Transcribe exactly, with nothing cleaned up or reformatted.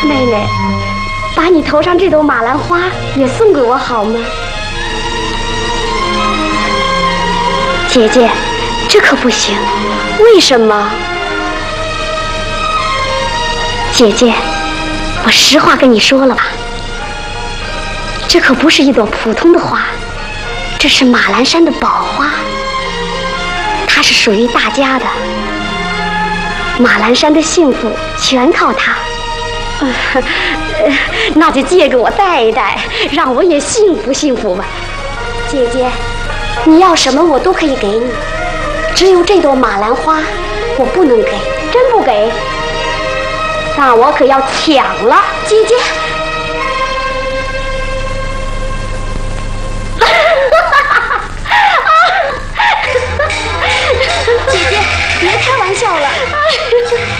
妹妹，把你头上这朵马兰花也送给我好吗？姐姐，这可不行。为什么？姐姐，我实话跟你说了吧，这可不是一朵普通的花，这是马兰山的宝花，它是属于大家的。马兰山的幸福全靠它。呃，那就借给我带一带，让我也幸福幸福吧。姐姐，你要什么我都可以给你，只有这朵马兰花我不能给，真不给，那我可要抢了。姐姐，姐姐别开玩笑了。